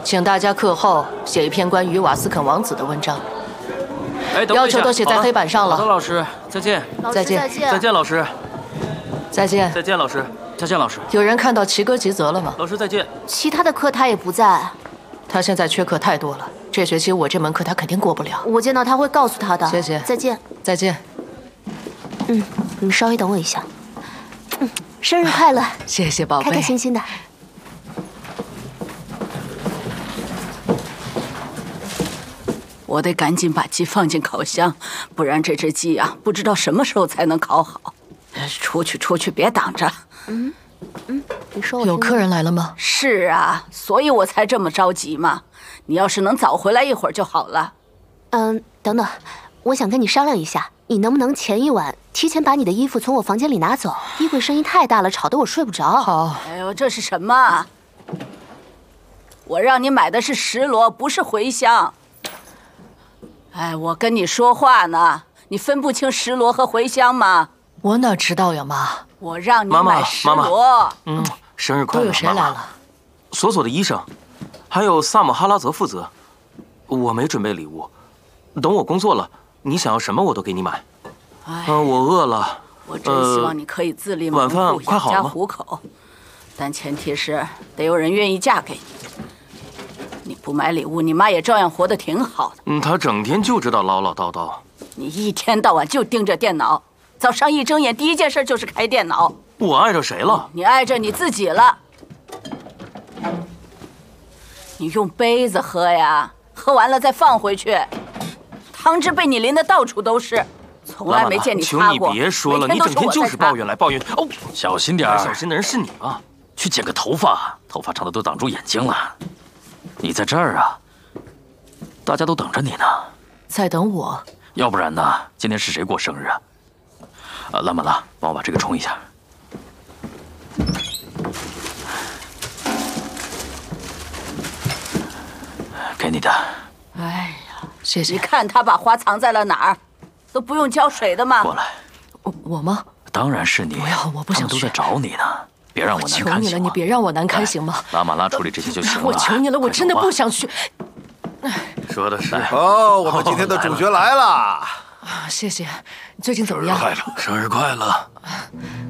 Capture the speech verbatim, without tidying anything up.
请大家课后写一篇关于瓦斯肯王子的文章。 哎，等我一下， 要求都写在黑板上了。 好的，老师，再见。 再见， 再见，老师。 再见， 再见，老师。再见，老师。 有人看到齐哥吉泽了吗？ 老师再见。 其他的课他也不在。 他现在缺课太多了，这学期我这门课他肯定过不了。 我见到他会告诉他的。 谢谢。 再见。 再见。 嗯，你稍微等我一下。嗯，生日快乐。 谢谢宝贝。 开开心心的。 我得赶紧把鸡放进烤箱，不然这只鸡啊，不知道什么时候才能烤好。出去，出去，别挡着。 嗯嗯，你说我有客人来了吗？ 是啊，所以我才这么着急嘛。你要是能早回来一会儿就好了。 嗯，等等，我想跟你商量一下，你能不能前一晚提前把你的衣服从我房间里拿走？衣柜声音太大了，吵得我睡不着。 好。 哎呦，这是什么？我让你买的是石螺，不是茴香。哎，我跟你说话呢，你分不清石螺和茴香吗？ 我哪知道呀，妈。 我让你买石螺。 妈妈，嗯，生日快乐！ 都有谁来了？ 索索的医生，还有萨姆哈拉泽负责。我没准备礼物，等我工作了，你想要什么我都给你买。嗯、呃，我饿了。 我真希望你可以自立门户， 晚饭快好了吗？ 养家糊口，但前提是得有人愿意嫁给你。你不买礼物，你妈也照样活得挺好的。 嗯，她整天就知道唠唠叨叨。 你一天到晚就盯着电脑，早上一睁眼第一件事就是开电脑。 我碍着谁了？ 你碍着你自己了。你用杯子喝呀，喝完了再放回去。汤汁被你淋得到处都是，从来没见你擦过。 求你别说了，你整天就是抱怨来抱怨。哦， 小心点儿！ 小心的人是你吗？ 去剪个头发，头发长的都挡住眼睛了。你在这儿啊，大家都等着你呢。 在等我？ 要不然呢？今天是谁过生日啊？啊，拉玛拉，帮我把这个冲一下。给你的。 哎呀， 谢谢。 你看他把花藏在了哪儿，都不用浇水的吗？ 过来。 我我吗？ 当然是你。 不要，我不想去。 他们都在找你呢。别让我难堪， 求你了，你别让我难堪行吗？ 拉玛拉处理这些就行了。 我求你了，我真的不想去。 说的是。 哦，我们今天的主角来了。 啊，谢谢。最近怎么样？ 生日快乐！生日快乐！